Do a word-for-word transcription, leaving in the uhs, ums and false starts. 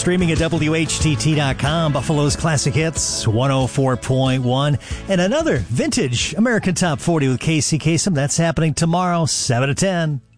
Streaming at W H T T dot com, Buffalo's Classic Hits, one oh four point one. And another vintage American Top forty with Casey Kasem. That's happening tomorrow, seven to ten.